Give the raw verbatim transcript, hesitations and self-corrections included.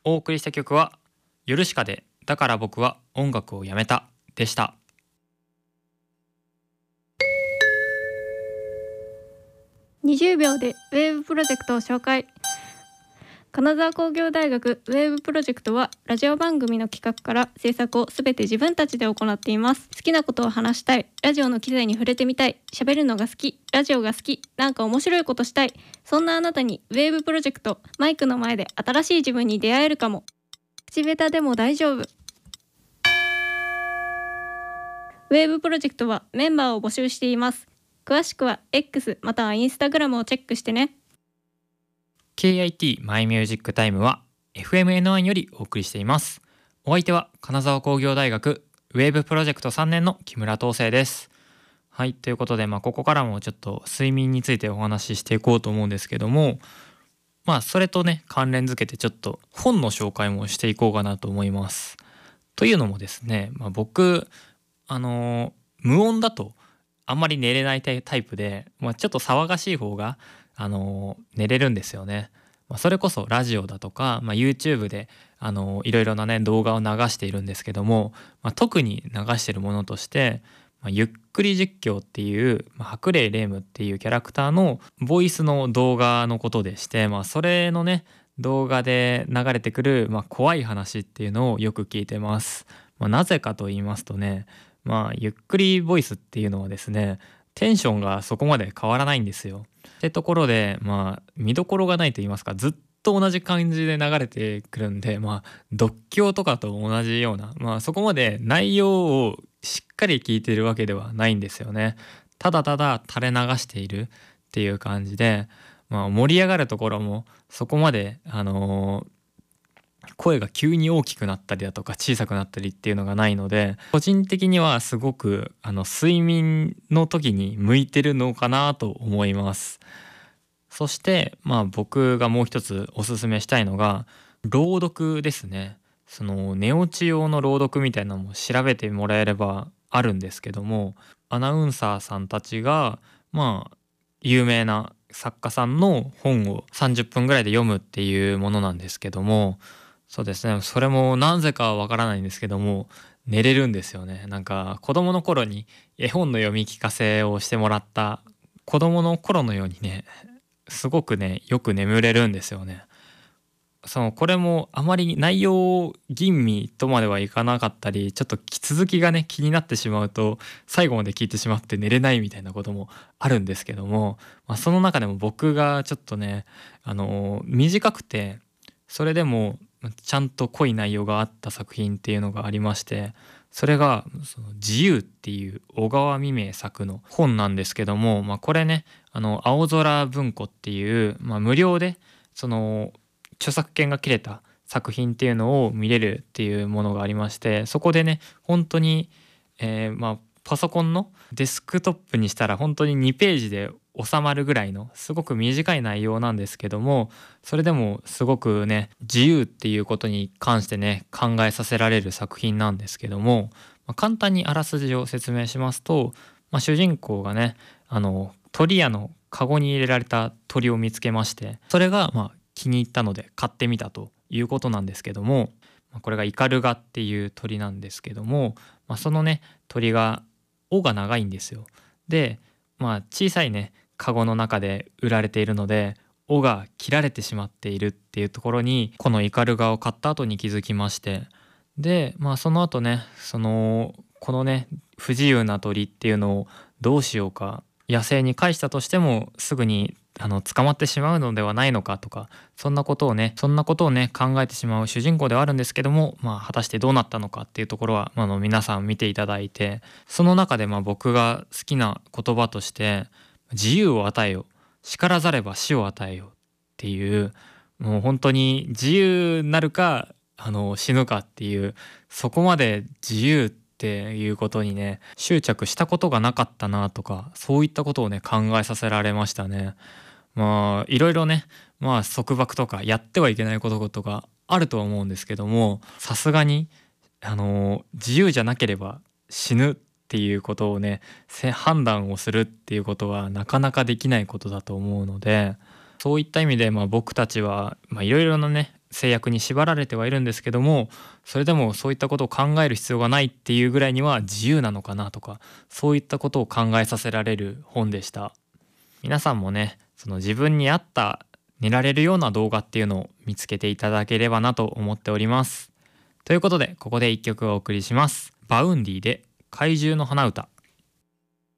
お送りした曲はヨルシカでだから僕は音楽をやめたでした。 にじゅうびょうでウェーブプロジェクトを紹介。金沢工業大学ウェーブプロジェクトはラジオ番組の企画から制作をすべて自分たちで行っています。好きなことを話したい、ラジオの機材に触れてみたい、喋るのが好き、ラジオが好き、なんか面白いことしたい、そんなあなたにウェーブプロジェクト、マイクの前で新しい自分に出会えるかも。口下手でも大丈夫。ウェーブプロジェクトはメンバーを募集しています。詳しくは X または Instagram をチェックしてね。 ケーアイティー マイミュージックタイムは エフエムエヌワン よりお送りしています。お相手は金沢工業大学ウェーブプロジェクトさんねんの木村東生です。はい、ということで、まあ、ここからもちょっと睡眠についてお話ししていこうと思うんですけども、まあそれとね関連づけてちょっと本の紹介もしていこうかなと思います。というのもですね、まあ、僕あの無音だとあんまり寝れないタイプで、まあ、ちょっと騒がしい方があの寝れるんですよね。まあ、それこそラジオだとか、まあ、YouTube であのいろいろなね動画を流しているんですけども、まあ、特に流しているものとして、まあ、ゆっくり実況っていう、まあ、白麗霊夢っていうキャラクターのボイスの動画のことでして、まあ、それのね動画で流れてくる、まあ、怖い話っていうのをよく聞いてます。まあ、なぜかと言いますとね、まあ、ゆっくりボイスっていうのはですねテンションがそこまで変わらないんですよ。ってところで、まあ見どころがないと言いますか、ずっと同じ感じで流れてくるんで、まあ読経とかと同じような、まあそこまで内容をしっかり聞いているわけではないんですよね。ただただ垂れ流しているっていう感じで、まあ盛り上がるところもそこまであのー声が急に大きくなったりだとか小さくなったりっていうのがないので、個人的にはすごくあの睡眠の時に向いてるのかなと思います。そしてまあ僕がもう一つおすすめしたいのが朗読ですね。その寝落ち用の朗読みたいなのも調べてもらえればあるんですけども、アナウンサーさんたちがまあ有名な作家さんの本をさんじゅっぷんぐらいで読むっていうものなんですけども、そうですね、それもなぜかはわからないんですけども寝れるんですよね。なんか子供の頃に絵本の読み聞かせをしてもらった子供の頃のようにね、すごくねよく眠れるんですよね。そのこれもあまり内容吟味とまではいかなかったり、ちょっと続きがね気になってしまうと最後まで聞いてしまって寝れないみたいなこともあるんですけども、まあ、その中でも僕がちょっとねあの短くてそれでもちゃんと濃い内容があった作品っていうのがありまして、それがその自由っていう小川未明作の本なんですけども、まあ、これねあの青空文庫っていう、まあ、無料でその著作権が切れた作品っていうのを見れるっていうものがありまして、そこでね本当に、えーまあパソコンのデスクトップにしたら本当ににページで収まるぐらいのすごく短い内容なんですけども、それでもすごくね自由っていうことに関してね考えさせられる作品なんですけども、まあ、簡単にあらすじを説明しますと、まあ、主人公がねあの鳥屋のカゴに入れられた鳥を見つけまして、それがまあ気に入ったので買ってみたということなんですけども、まあこれがイカルガっていう鳥なんですけども、まあ、そのね鳥が尾が長いんですよ。でまあ小さいねカゴの中で売られているので尾が切られてしまっているっていうところにこのイカルガを買った後に気づきまして、でまあその後ねそのこのね不自由な鳥っていうのをどうしようか、野生に返したとしてもすぐにあの捕まってしまうのではないのかとか、そんなことをねそんなことをね考えてしまう主人公ではあるんですけども、まあ果たしてどうなったのかっていうところは、まあ、あの皆さん見ていただいて、その中でまあ僕が好きな言葉として自由を与えよ、叱らざれば死を与えよっていう、もう本当に自由なるかあの死ぬかっていう、そこまで自由っていうことにね執着したことがなかったなとか、そういったことをね考えさせられましたね。まあいろいろねまあ束縛とかやってはいけないこととかあるとは思うんですけども、さすがにあの自由じゃなければ死ぬっていうことをねせ判断をするっていうことはなかなかできないことだと思うので、そういった意味でまあ僕たちはいろいろなね制約に縛られてはいるんですけども、それでもそういったことを考える必要がないっていうぐらいには自由なのかなとか、そういったことを考えさせられる本でした。皆さんもね、その自分に合った寝られるような動画っていうのを見つけていただければなと思っております。ということでここで一曲をお送りします。バウンディで怪獣の花歌。